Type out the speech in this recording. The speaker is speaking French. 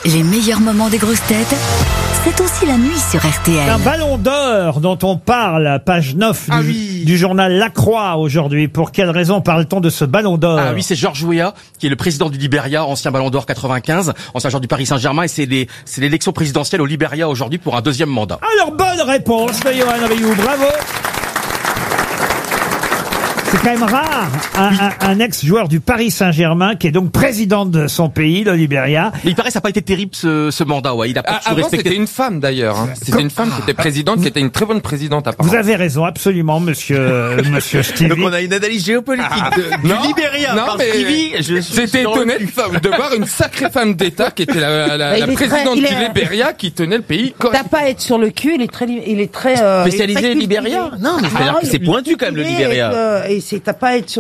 Les meilleurs moments des grosses têtes, c'est aussi la nuit sur RTL. Un ballon d'or dont on parle, page 9 du journal La Croix aujourd'hui. Pour quelle raison parle-t-on de ce ballon d'or? Ah oui, c'est Georges Weah, qui est le président du Libéria, ancien ballon d'or 95, ancien joueur du Paris Saint-Germain, et c'est l'élection présidentielle au Libéria aujourd'hui pour un deuxième mandat. Alors, bonne réponse de Yoann Rioux, bravo. C'est quand même rare, un ex-joueur du Paris Saint-Germain qui est donc président de son pays, le Libéria. Mais il paraît que ça n'a pas été terrible ce mandat, ouais. Il a pas Avant, c'était une femme d'ailleurs. Hein. C'était une femme qui était présidente, qui était une très bonne présidente apparemment. Vous avez raison, absolument, monsieur Stevie. Donc on a une analyse géopolitique du Libéria. Non, mais j'étais étonné de voir une sacrée femme d'État qui était la présidente du Libéria qui tenait le pays. T'as pas à être sur le cul, il est très spécialisé Libéria. Non, mais c'est-à-dire que c'est pointu quand même le Libéria. Et c'est t'as pas à être sur